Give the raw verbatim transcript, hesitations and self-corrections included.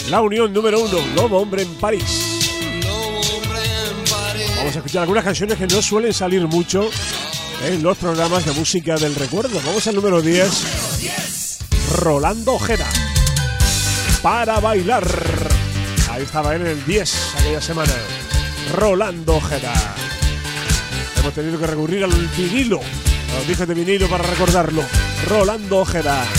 La unión número uno, Lobo Hombre en París. Vamos a escuchar algunas canciones que no suelen salir mucho en los programas de música del recuerdo. Vamos al número diez. Rolando Ojeda. Para bailar. Ahí estaba él en el diez aquella semana. Rolando Ojeda. Hemos tenido que recurrir al vinilo, a los discos de vinilo para recordarlo. Rolando Ojeda.